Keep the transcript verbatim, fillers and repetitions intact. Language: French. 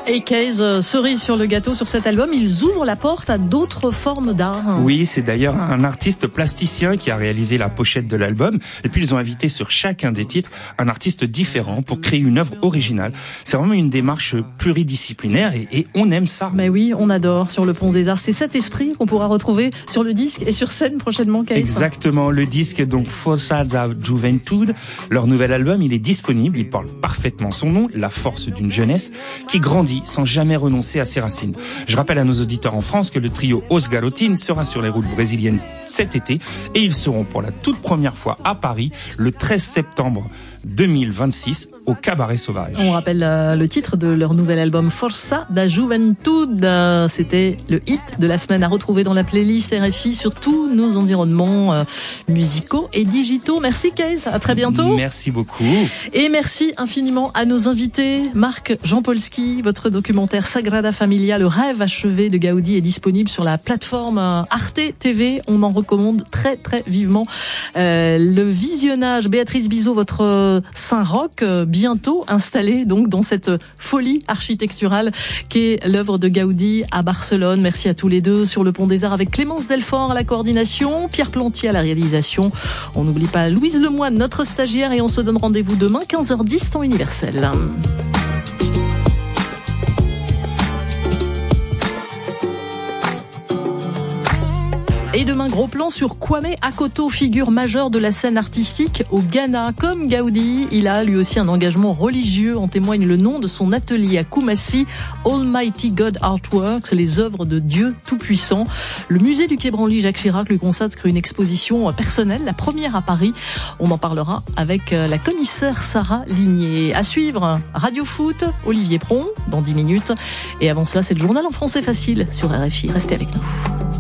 Et Case, euh, cerise sur le gâteau sur cet album, ils ouvrent la porte à d'autres formes d'art. Oui, c'est d'ailleurs un artiste plasticien qui a réalisé la pochette de l'album. Et puis ils ont invité sur chacun des titres un artiste différent pour créer une œuvre originale. C'est vraiment une démarche pluridisciplinaire et, et on aime ça. Mais oui, on adore sur le Pont des Arts. C'est cet esprit qu'on pourra retrouver sur le disque et sur scène prochainement, Case. Exactement, le disque donc Força da Juventude, leur nouvel album, il est disponible, il porte parfaitement son nom, la force d'une jeunesse qui grandit sans jamais renoncer à ses racines. Je rappelle à nos auditeurs en France que le trio Os Garotines sera sur les routes brésiliennes cet été et ils seront pour la toute première fois à Paris le treize septembre deux mille vingt-six au Cabaret Sauvage. On rappelle euh, le titre de leur nouvel album Força da Juventude. Euh, c'était le hit de la semaine à retrouver dans la playlist R F I sur tous nos environnements euh, musicaux et digitaux. Merci Case, à très bientôt. Merci beaucoup. Et merci infiniment à nos invités. Marc Jampolski, votre documentaire Sagrada Familia, le rêve achevé de Gaudi est disponible sur la plateforme Arte T V. On en recommande très très vivement euh, le visionnage. Béatrice Bizot, votre Saint-Roch, bientôt installé donc dans cette folie architecturale qu'est l'œuvre de Gaudi à Barcelone. Merci à tous les deux sur le Pont des Arts avec Clémence Delfort à la coordination, Pierre Plantier à la réalisation. On n'oublie pas Louise Lemoine, notre stagiaire, et on se donne rendez-vous demain quinze heures dix temps universel. Et demain, gros plan sur Kwame Akoto, figure majeure de la scène artistique au Ghana. Comme Gaudi, il a lui aussi un engagement religieux. En témoigne le nom de son atelier à Kumasi, Almighty God Artworks, les œuvres de Dieu Tout-Puissant. Le musée du Quai Branly, Jacques Chirac, lui consacre une exposition personnelle, la première à Paris. On en parlera avec la commissaire Sarah Ligné. À suivre, Radio Foot, Olivier Pron, dans dix minutes. Et avant cela, c'est le journal en français facile sur R F I. Restez avec nous.